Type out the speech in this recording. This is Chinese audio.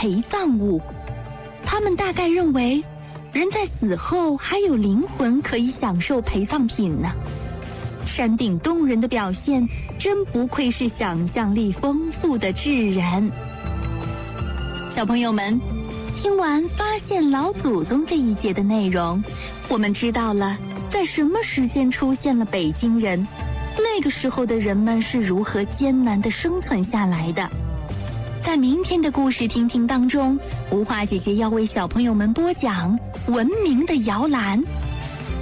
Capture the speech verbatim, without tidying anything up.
陪葬物。他们大概认为，人在死后还有灵魂可以享受陪葬品呢。山顶洞人的表现，真不愧是想象力丰富的智人。小朋友们，听完发现老祖宗这一节的内容，我们知道了在什么时间出现了北京人，那个时候的人们是如何艰难地生存下来的。在明天的故事听听当中，吴华姐姐要为小朋友们播讲文明的摇篮。